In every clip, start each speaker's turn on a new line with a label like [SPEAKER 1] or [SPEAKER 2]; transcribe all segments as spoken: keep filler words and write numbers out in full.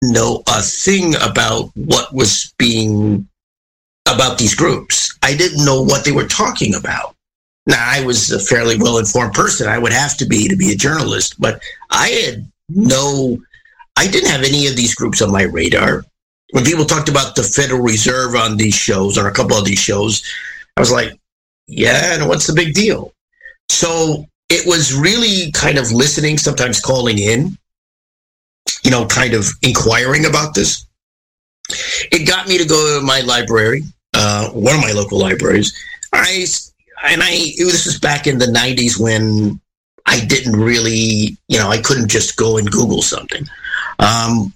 [SPEAKER 1] know a thing about what was being, about these groups. I didn't know what they were talking about. Now, I was a fairly well-informed person. I would have to be to be a journalist, but I had no, I didn't have any of these groups on my radar. When people talked about the Federal Reserve on these shows, on a couple of these shows, I was like, yeah, and what's the big deal? So it was really kind of listening, sometimes calling in, you know, kind of inquiring about this. It got me to go to my library, uh, one of my local libraries. I, and I, it was, this was back in the nineties when I didn't really, you know, I couldn't just go and Google something. Um,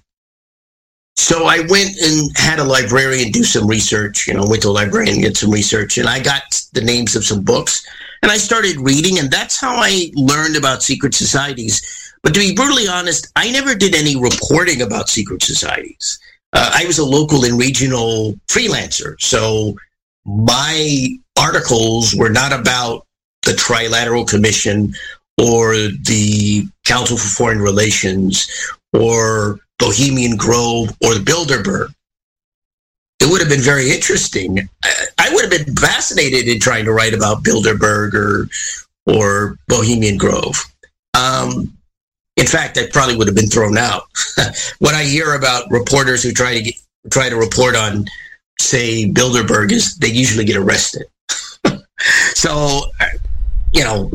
[SPEAKER 1] so I went and had a librarian do some research, you know, went to a librarian and get some research, and I got the names of some books, and I started reading, and that's how I learned about secret societies. But to be brutally honest, I never did any reporting about secret societies. Uh, I was a local and regional freelancer, so my articles were not about the Trilateral Commission or the Council for Foreign Relations or Bohemian Grove or the Bilderberg. It would have been very interesting. I, I would have been fascinated in trying to write about Bilderberg or, or Bohemian Grove. Um, in fact, I probably would have been thrown out. What I hear about reporters who try to get, try to report on, say, Bilderberg, is they usually get arrested. So, you know,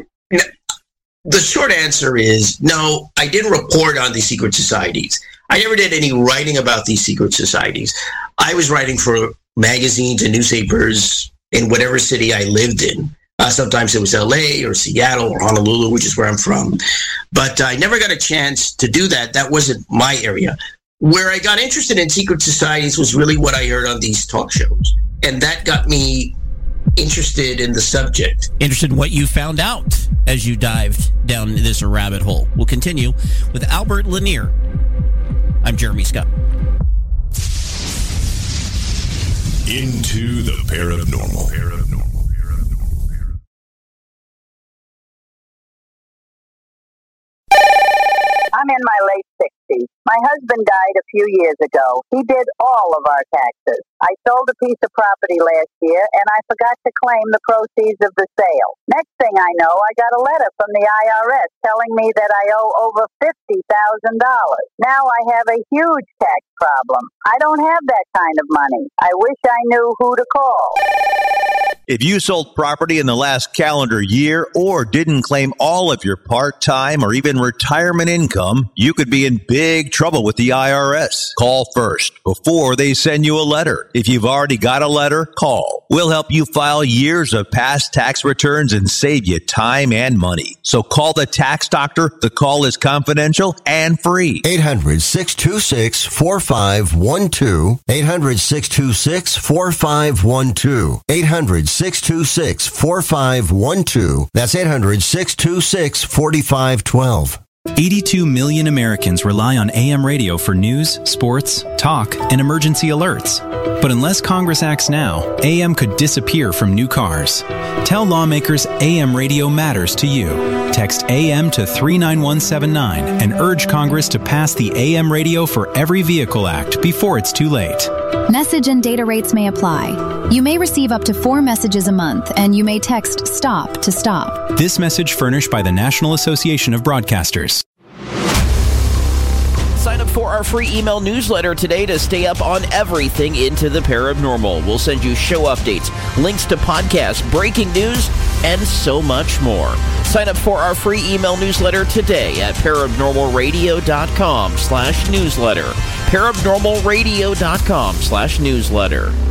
[SPEAKER 1] the short answer is no, I didn't report on these secret societies. I never did any writing about these secret societies. I was writing for magazines and newspapers in whatever city I lived in. Uh, sometimes it was L A or Seattle or Honolulu, which is where I'm from. But I never got a chance to do that. That wasn't my area. Where I got interested in secret societies was really what I heard on these talk shows. And that got me interested in the subject.
[SPEAKER 2] Interested in what you found out as you dived down this rabbit hole. We'll continue with Albert Lanier. I'm Jeremy Scott.
[SPEAKER 3] Into the paranormal. Paranormal.
[SPEAKER 4] I'm in my late sixties. My husband died a few years ago. He did all of our taxes. I sold a piece of property last year, and I forgot to claim the proceeds of the sale. Next thing I know, I got a letter from the I R S telling me that I owe over fifty thousand dollars. Now I have a huge tax problem. I don't have that kind of money. I wish I knew who to call.
[SPEAKER 5] If you sold property in the last calendar year or didn't claim all of your part-time or even retirement income, you could be in big trouble with the I R S. Call first before they send you a letter. If you've already got a letter, call. We'll help you file years of past tax returns and save you time and money. So call the tax doctor. The call is confidential and free.
[SPEAKER 6] eight hundred, six two six, four five one two. eight hundred, six two six, four five one two. eight hundred, six two six, four five one two. That's eight hundred, six two six, four five one two.
[SPEAKER 7] eighty-two million Americans rely on A M radio for news, sports, talk, and emergency alerts. But unless Congress acts now, A M could disappear from new cars. Tell lawmakers A M radio matters to you. Text A M to three nine one seven nine and urge Congress to pass the A M Radio for Every Vehicle Act before it's too late.
[SPEAKER 8] Message and data rates may apply. You may receive up to four messages a month, and you may text STOP to stop.
[SPEAKER 7] This message furnished by the National Association of Broadcasters.
[SPEAKER 2] Sign up for our free email newsletter today to stay up on everything Into the Paranormal. We'll send you show updates, links to podcasts, breaking news, and so much more. Sign up for our free email newsletter today at paranormalradio.com slash newsletter. paranormalradio.com slash newsletter.